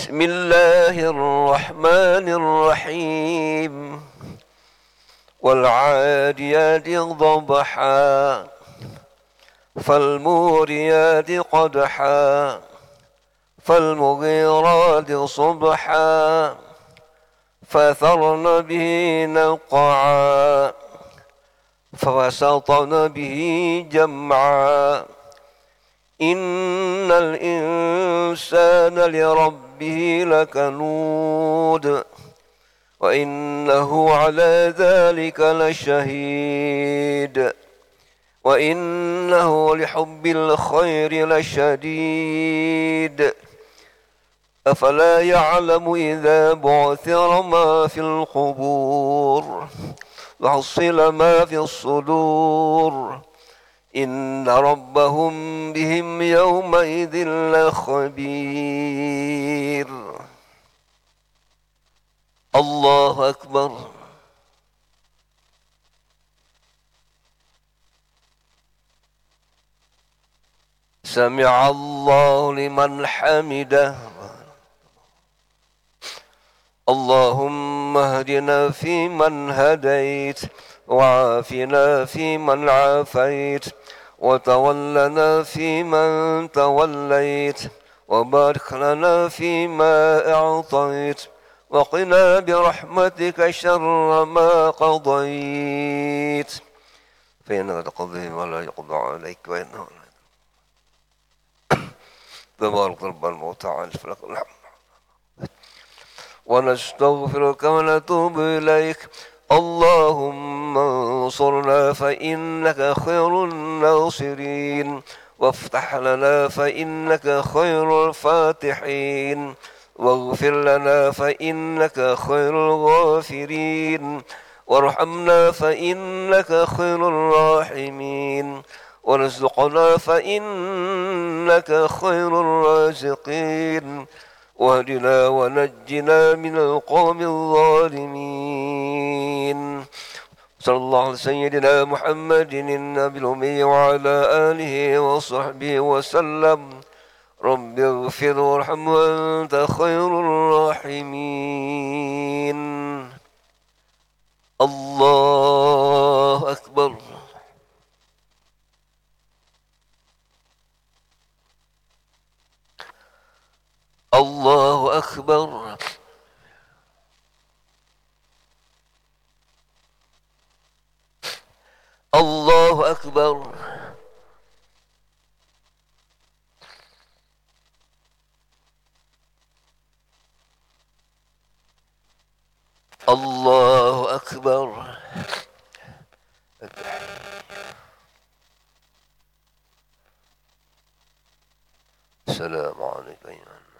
بسم الله الرحمن الرحيم والعاديات ضبحا فالموريات قدحا فالمغيرات صبحا فأثرن به نقعا فوسطن به جمعا إن الإنسان لربه لكنود وإنه على ذلك لشهيد وإنه لحب الخير لشديد أفلا يعلم إذا بعثر ما في القبور وحصل ما في الصدور إن ربهم بهم يومئذ لخبير. الله أكبر. سمع الله لمن حمده. اللهم اهدنا فيمن هديت وعافنا فيمن عافيت وتولنا فيمن توليت وبارك لنا فيما أعطيت وقنا برحمتك شر ما قضيت فإنك تقضي ولا يقضى عليك وإنه تبارك ربنا وتعالى فلك الحمد ونستغفرك ونتوب إليك. اللهم انصرنا فإنك خير الناصرين وافتح لنا فإنك خير الفاتحين واغفر لنا فإنك خير الغافرين وارحمنا فإنك خير الراحمين وارزقنا فإنك خير الرازقين واهدنا ونجنا من القوم الظالمين. صلى الله على سيدنا محمد النبي الأمي وعلى آله وصحبه وسلم. رب اغفر وارحم وأنت خير الراحمين. الله أكبر. الله أكبر. الله أكبر. الله أكبر. السلام عليكم.